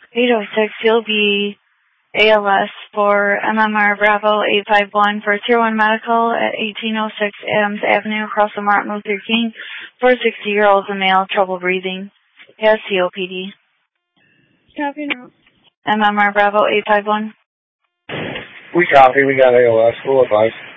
806, you'll be ALS for MMR Bravo 851 for Tier 1 Medical at 1806 Adams Avenue across from Martin Luther King for a 60-year-old male, trouble breathing. Has COPD. Copy now. MMR Bravo 851. We copy. We got ALS. We'll advise.